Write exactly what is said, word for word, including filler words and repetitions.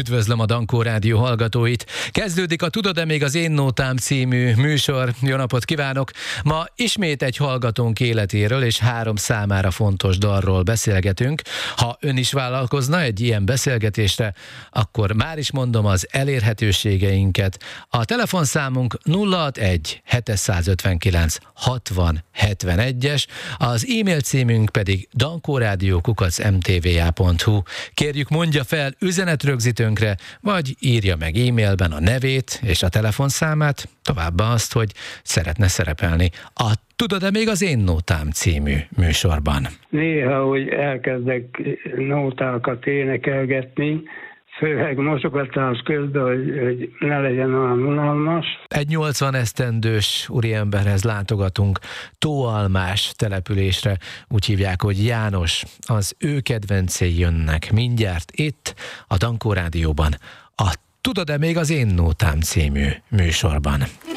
Üdvözlöm a Dankó Rádió hallgatóit! Kezdődik a Tudod-e még az én nótám című műsor. Jó napot kívánok! Ma ismét egy hallgatónk életéről és három számára fontos dalról beszélgetünk. Ha ön is vállalkozna egy ilyen beszélgetésre, akkor már is mondom az elérhetőségeinket. A telefonszámunk nulla hatvanegy hétszázötvenkilenc hatvan hetvenegyes, az e-mail címünk pedig dankórádió kukac em té vé á pont hu. Kérjük, mondja fel üzenetrögzítőnkre, vagy írja meg e-mailben a nevét és a telefonszámát, továbbá azt, hogy szeretne szerepelni a Tudod-e még az én nótám című műsorban. Néha, hogy elkezdek nótákat énekelgetni, főleg mosogatás közben, hogy, hogy ne legyen olyan unalmas. Egy nyolcvan esztendős úriemberhez látogatunk Tóalmás településre, úgy hívják, hogy János. Az ő kedvencei jönnek mindjárt itt, a Dankó Rádióban, a Tudod-e még az én nótám című műsorban.